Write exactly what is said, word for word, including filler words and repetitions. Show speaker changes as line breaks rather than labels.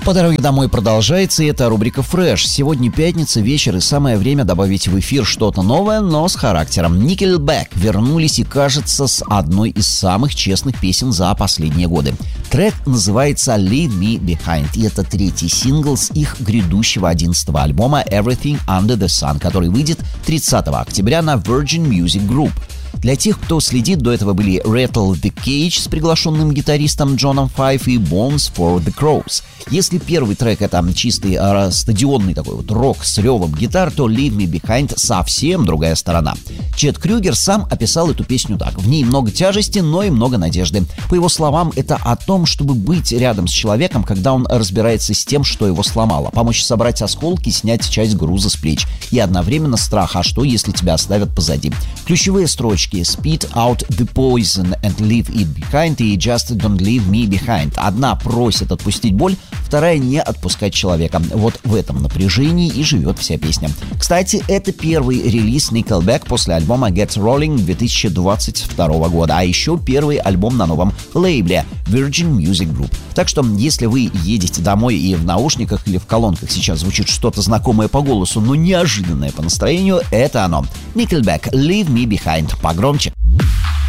По дороге домой продолжается, и это рубрика «Фреш». Сегодня пятница, вечер, и самое время добавить в эфир что-то новое, но с характером. Nickelback вернулись и, кажется, с одной из самых честных песен за последние годы. Трек называется «Leave Me Behind», и это третий сингл с их грядущего одиннадцатого альбома «Everything Under the Sun», который выйдет тридцатого октября на Virgin Music Group. Для тех, кто следит, до этого были Rattle the Cage с приглашенным гитаристом Джоном Файф и Bones for the Crows. Если первый трек — это чистый э, стадионный такой вот рок с ревом гитар, то Leave Me Behind совсем другая сторона. Чет Крюгер сам описал эту песню так: в ней много тяжести, но и много надежды. По его словам, это о том, чтобы быть рядом с человеком, когда он разбирается с тем, что его сломало, помочь собрать осколки, снять часть груза с плеч. И одновременно страх: а что, если тебя оставят позади? Ключевые строчки: Spit out the poison and leave it behind, и Just don't leave me behind. Одна просит отпустить боль, вторая не отпускать человека. Вот в этом напряжении и живет вся песня. Кстати, это первый релиз Nickelback после альбома Get Rolling две тысячи двадцать второго года, а еще первый альбом на новом лейбле Virgin Music Group. Так что, если вы едете домой и в наушниках или в колонках сейчас звучит что-то знакомое по голосу, но неожиданное по настроению, это оно. Nickelback, Leave Me Behind. Погромче.